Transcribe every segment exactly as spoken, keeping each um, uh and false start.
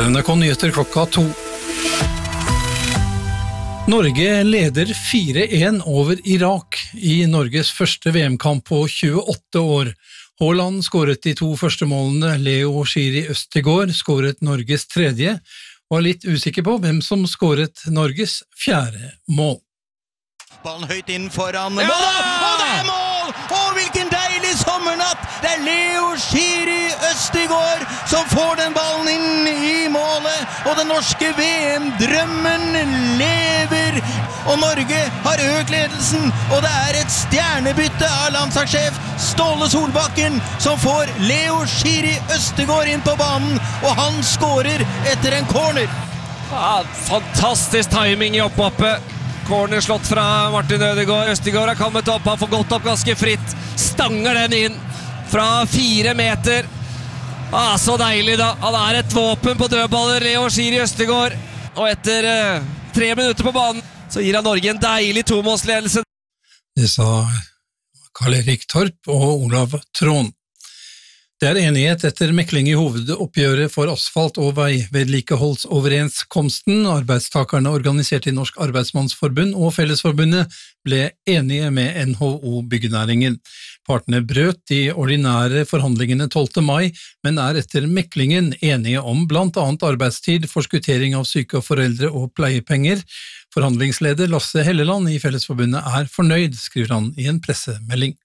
N R K Nyheter klokka to. Norge leder fire en over Irak i Norges første V M-kamp på tjueåtte år. Haaland skåret de to første målene, Leo Schiri Østegård skåret Norges tredje, og er litt usikker på hvem som skåret Norges fjerde mål. Ballen høyt inn foran mål, og det er mål! Og hvilken deilig sommernatt! Det er Leo Schiri Østegård som får den ballen inn i målet, og den norske V M-drømmen lever, og Norge har økt ledelsen, og det er et stjernebytte av landslagssjef Ståle Solbakken som får Leo Schiri Østegård inn på banen, og han skårer etter en corner. Ja, fantastisk timing i opphoppet. Corner slått fra Martin Ødegaard. Østegård har kommet opp, han får gått opp ganske fritt. Stanger den inn fra fire meter. Ah, så deilig da. Han er et våpen på dødballer, Leo Schiri Østegård. Og etter eh, tre minutter på banen, så gir han Norge en deilig tomålsledelse. Det sa Karl-Erik Torp og Olav Trån. Det er enighet etter mekling i hovedoppgjøret for asfalt- og veivedlikeholdsoverenskomsten. Arbeidstakerne organisert i Norsk Arbeidsmannsforbund og Fellesforbundet ble enige med N H O Byggenæringen. Partene brøt de ordinære forhandlingene tolvte mai, men er etter meklingen enige om blant annet arbeidstid, forskuttering av syke og foreldre og pleiepenger. Forhandlingsleder Lasse Helleland i Fellesforbundet er fornøyd, skriver han i en pressemelding.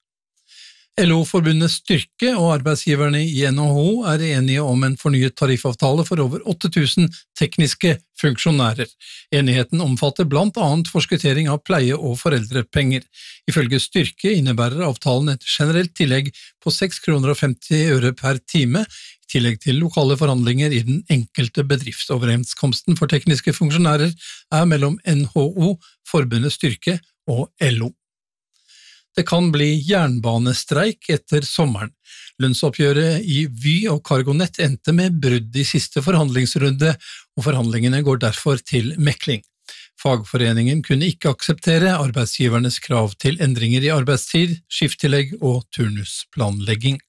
L O-forbundet Styrke og arbeidsgiverne i N H O er enige om en fornyet tariffavtale for over åtte tusen tekniske funksjonærer. Enigheten omfatter blant annet forskuttering av pleie- og foreldrepenger. Ifølge Styrke innebærer avtalen et generelt tillegg på seks kroner og femti øre per time, i tillegg til lokale forhandlinger i den enkelte bedriftsoverenskomsten for tekniske funksjonærer er mellom N H O, forbundet Styrke og L O. Det kan bli jernbanestreik etter sommeren. Lønnsoppgjøret i Vy og Cargonet endte med brudd i siste forhandlingsrunde, og forhandlingene går derfor til mekling. Fagforeningen kunne ikke akseptere arbeidsgivernes krav til endringer i arbeidstid, skifttillegg og turnusplanlegging.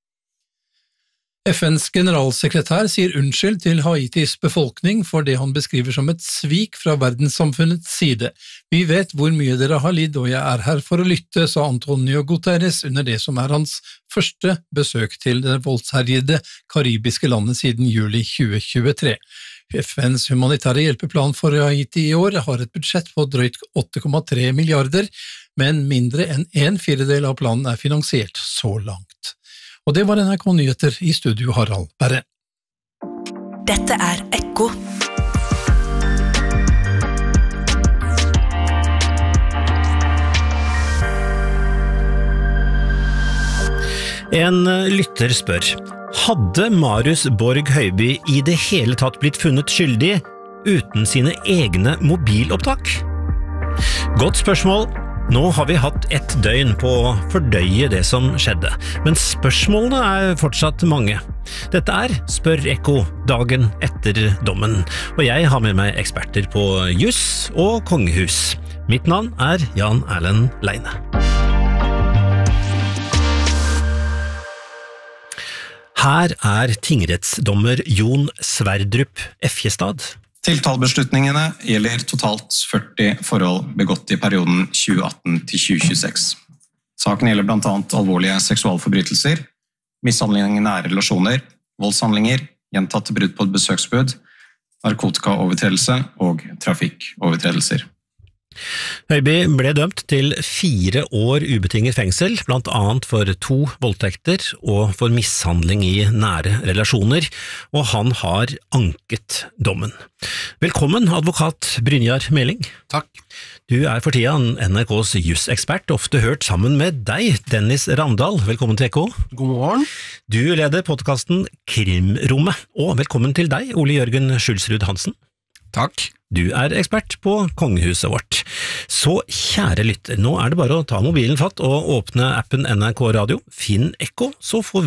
F N's generalsekretær sier unnskyld til Haitis befolkning for det han beskriver som et svik fra verdenssamfunnets side. Vi vet hvor mye dere har lidd, og jeg er her for å lytte, sa Antonio Guterres under det som er hans første besøk til det voldsherjede karibiske landet siden juli tjue tjuetre. F N's humanitære hjelpeplan for Haiti i år har et budsjett på drøyt åtte komma tre milliarder, men mindre enn en firedel av planen er finansiert så langt. Og det var N R K Nyheter, i studio Harald Berre. Dette er Ekko. En lytter spør, hadde Marius Borg Høiby i det hele tatt blitt funnet skyldig uten sine egne mobilopptak? Godt spørsmål. Nå har vi hatt ett døgn på å fordøye det som skjedde, men spørsmålene er fortsatt mange. Dette er Spør Ekko, dagen etter dommen, og jeg har med meg eksperter på juss og kongehus. Mitt navn er Jan Erlend Leine. Her er tingrettsdommer Jon Sverdrup Effjestad. Tiltalebeslutningene gjelder totalt førti forhold begått i perioden tjue atten til tjue tjueseks. Saken gjelder blant annet alvorlige seksualforbrytelser, mishandling i nære relasjoner, voldshandlinger, gjentatte brudd på et besøksbud, narkotikaovertredelse og trafikkovertredelser. Høiby ble dømt til fire år ubetinget fengsel, blant annet for to voldtekter og for mishandling i nære relasjoner, og han har anket dommen. Velkommen, advokat Brynjar Meling. Takk. Du er for tida N R K's jusekspert, ofte hørt sammen med deg, Dennis Ravndal. Velkommen til Ekko. God morgen. Du leder podcasten Krimrommet, og velkommen til deg, Ole Jørgen Skjulsrud Hansen. Takk. Du er ekspert på kongehuset vårt. Så kjære lytter, nå er det bare å ta mobilen fatt og åpne appen N R K Radio, finn Ekko, så får